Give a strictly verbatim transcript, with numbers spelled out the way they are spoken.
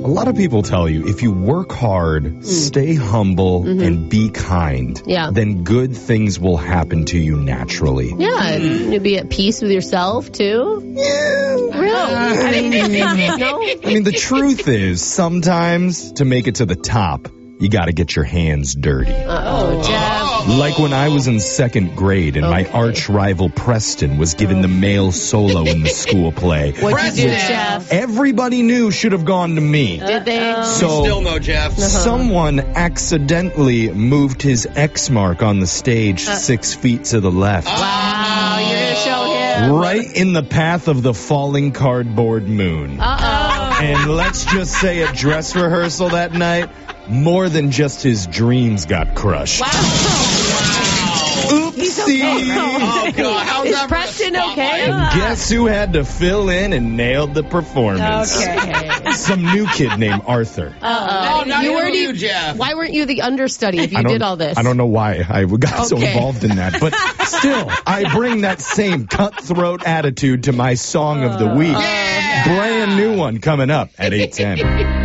A lot of people tell you if you work hard, mm. stay humble, mm-hmm. and be kind, yeah. then good things will happen to you naturally. Yeah, mm. you'll be at peace with yourself, too. Yeah. Really? I mean, no? I mean, the truth is, sometimes to make it to the top, you got to get your hands dirty. Uh-oh, Jeff. Like when I was in second grade and okay. my arch rival Preston was given the male solo in the school play. What'd you do, Jeff? Everybody knew should have gone to me. Did they? Uh, so we still know, Jeff. Uh-huh. Someone accidentally moved his X mark on the stage uh, six feet to the left. Wow, you're going to show him. Right in the path of the falling cardboard moon. Uh-oh. And let's just say at dress rehearsal that night, more than just his dreams got crushed. Wow. Wow. Oopsie. Okay. Oh, God. How's Is that Preston okay? And guess who had to fill in and nailed the performance? Okay. Some new kid named Arthur. Uh-uh. Oh, now you weren't you, Jeff. Why weren't you the understudy if you did all this? I don't know why I got okay. so involved in that. But still, I bring that same cutthroat attitude to my song of the week. Yeah. Brand new one coming up at eight ten.